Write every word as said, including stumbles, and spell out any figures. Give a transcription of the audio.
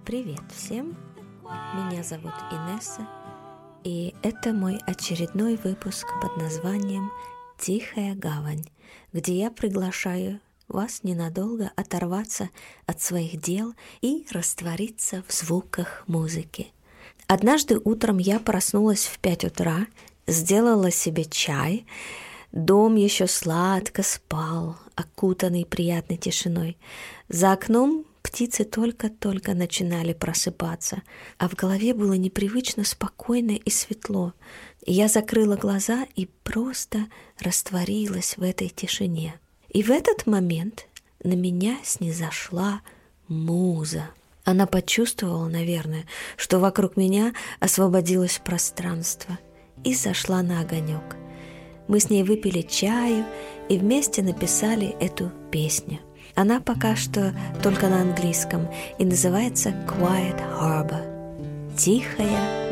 Привет всем! Меня зовут Инесса, и это мой очередной выпуск под названием «Тихая гавань», где я приглашаю вас ненадолго оторваться от своих дел и раствориться в звуках музыки. Однажды утром я проснулась в пять утра, сделала себе чай. Дом еще сладко спал, окутанный приятной тишиной. За окном птицы только-только начинали просыпаться, а в голове было непривычно спокойно и светло. Я закрыла глаза и просто растворилась в этой тишине. И в этот момент на меня снизошла муза. Она почувствовала, наверное, что вокруг меня освободилось пространство, и зашла на огонек. Мы с ней выпили чаю и вместе написали эту песню. Она пока что только на английском и называется «Quiet Harbor» – «Тихая